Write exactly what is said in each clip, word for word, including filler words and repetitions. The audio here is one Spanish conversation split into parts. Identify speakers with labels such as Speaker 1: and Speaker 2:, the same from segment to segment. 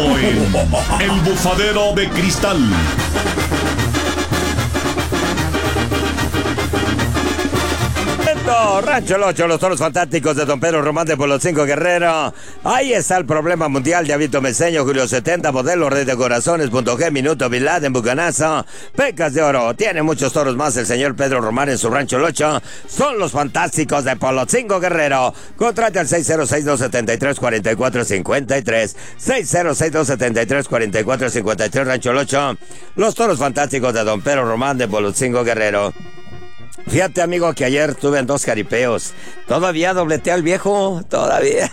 Speaker 1: tiempo en El Bufadero de Cristal.
Speaker 2: Rancho El Ocho, los toros fantásticos de Don Pedro Román de Polotzinco Guerrero. Ahí está el problema mundial de Avito Meseño, Julio setenta, Modelo, Rey de Corazones, Punto G, Minuto, Vilad en Bucanazo, Pecas de Oro. Tiene muchos toros más el señor Pedro Román en su Rancho El Ocho. Son los fantásticos de Polotzinco Guerrero. Contrate al seis cero seis, dos siete tres, cuatro cuatro cinco tres. seis cero seis, dos siete tres, cuatro cuatro cinco tres, Rancho El Ocho. Los toros fantásticos de Don Pedro Román de Polotzinco Guerrero. Fíjate, amigo, que ayer tuve en dos jaripeos. Todavía dobletea el viejo, todavía.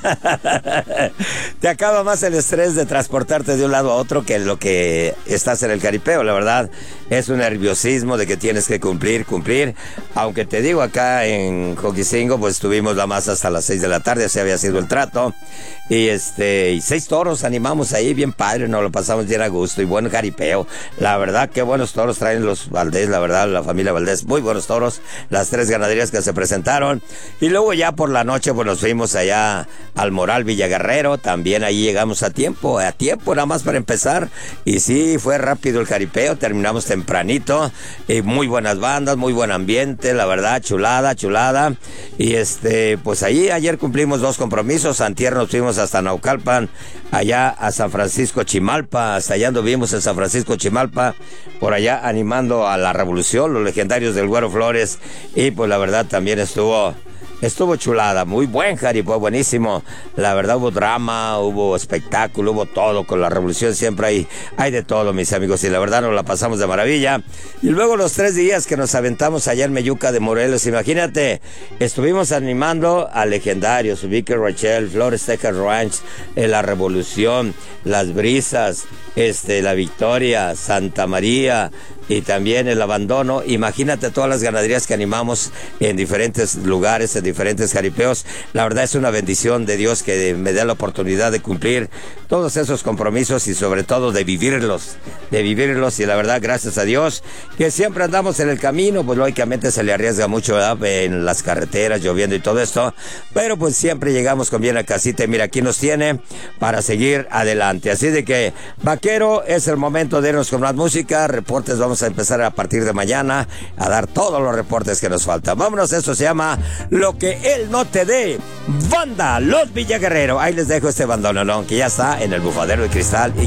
Speaker 2: Te acaba más el estrés de transportarte de un lado a otro que lo que estás en el jaripeo, la verdad. Es un nerviosismo de que tienes que cumplir, cumplir. Aunque te digo, acá en Joquicingo, pues tuvimos la masa hasta las seis de la tarde, así había sido el trato. Y este, y seis toros animamos ahí, bien padre, nos lo pasamos bien a gusto y buen jaripeo. La verdad, qué buenos toros traen los Valdés, la verdad, la familia Valdés, muy buenos toros, las tres ganaderías que se presentaron. Y luego ya por la noche, pues nos fuimos allá al Moral Villaguerrero, también ahí llegamos a tiempo, a tiempo nada más para empezar. Y sí, fue rápido el jaripeo, terminamos tempranito, y muy buenas bandas, muy buen ambiente, la verdad, chulada, chulada. Y este, pues ahí ayer cumplimos dos compromisos, antier nos fuimos hasta Naucalpan, allá a San Francisco Chimalpa, hasta allá anduvimos en San Francisco Chimalpa, por allá animando a la revolución, los legendarios del Güero Flores, y pues la verdad también estuvo... Estuvo chulada, muy buen jaripeo, buenísimo. La verdad hubo drama, hubo espectáculo, hubo todo. Con la revolución siempre hay, hay de todo, mis amigos. Y la verdad nos la pasamos de maravilla. Y luego los tres días que nos aventamos allá en Meyuca de Morelos, imagínate, estuvimos animando a legendarios, Vicky Rachel, Flores Texas Ranch, en la revolución, Las Brisas, este, La Victoria, Santa María, y también el abandono. Imagínate todas las ganaderías que animamos en diferentes lugares, en diferentes jaripeos. La verdad es una bendición de Dios que me dé la oportunidad de cumplir todos esos compromisos y sobre todo de vivirlos, de vivirlos. Y la verdad, gracias a Dios, que siempre andamos en el camino, pues lógicamente se le arriesga mucho, ¿verdad?, en las carreteras, lloviendo y todo esto, pero pues siempre llegamos con bien a casita y mira, aquí nos tiene para seguir adelante. Así de que, vaquero, es el momento de irnos con más música, reportes. Vamos a empezar a partir de mañana a dar todos los reportes que nos faltan. Vámonos, eso se llama Lo que él no te dé, banda Los Villaguerrero. Ahí les dejo este bandononón que ya está en el Bufadero de Cristal. Y